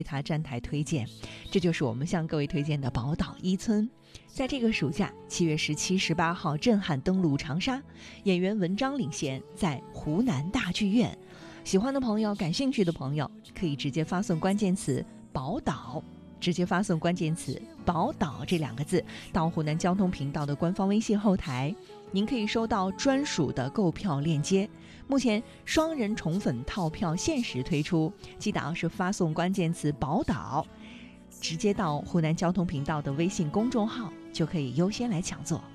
它站台推荐。这就是我们向各位推荐的宝岛一村。在这个暑假7月17、18号震撼登陆长沙，演员文章领衔在湖南大剧院。喜欢的朋友、感兴趣的朋友可以直接发送关键词宝岛，直接发送关键词宝岛这2个字到湖南交通频道的官方微信后台，您可以收到专属的购票链接。目前双人宠粉套票限时推出，记得是发送关键词宝岛，直接到湖南交通频道的微信公众号就可以优先来抢座。